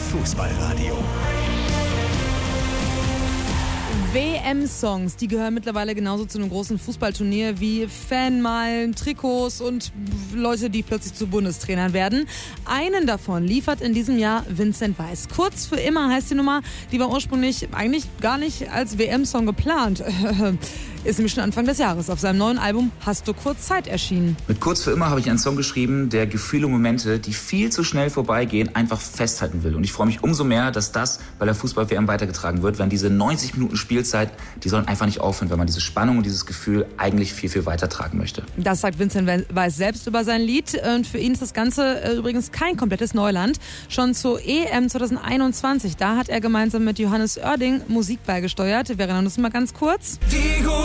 Fußballradio. WM-Songs, die gehören mittlerweile genauso zu einem großen Fußballturnier wie Fanmeilen, Trikots und Leute, die plötzlich zu Bundestrainern werden. Einen davon liefert in diesem Jahr Vincent Weiss. Kurz für immer heißt die Nummer, die war ursprünglich eigentlich gar nicht als WM-Song geplant. Ist nämlich schon Anfang des Jahres auf seinem neuen Album Hast du kurz Zeit erschienen. Mit Kurz für immer habe ich einen Song geschrieben, der Gefühle und Momente, die viel zu schnell vorbeigehen, einfach festhalten will. Und ich freue mich umso mehr, dass das bei der Fußball-WM weitergetragen wird, wenn diese 90 Minuten Spielzeit, die sollen einfach nicht aufhören, wenn man diese Spannung und dieses Gefühl eigentlich viel, viel weitertragen möchte. Das sagt Vincent Weiss selbst über sein Lied. Und für ihn ist das Ganze übrigens kein komplettes Neuland. Schon zur EM 2021, da hat er gemeinsam mit Johannes Oerding Musik beigesteuert. Wir erinnern uns mal ganz kurz.